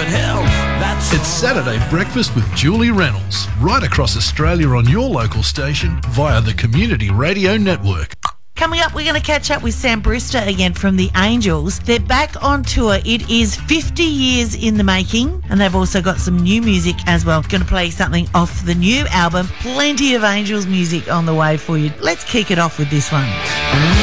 but hell, that's It's Saturday Breakfast with Julie Reynolds, right across Australia on your local station via the Community Radio Network. Coming up, we're going to catch up with Sam Brister again from the Angels. They're back on tour. It is 50 years in the making, and they've also got some new music as well. Going to play something off the new album. Plenty of Angels music on the way for you. Let's kick it off with this one.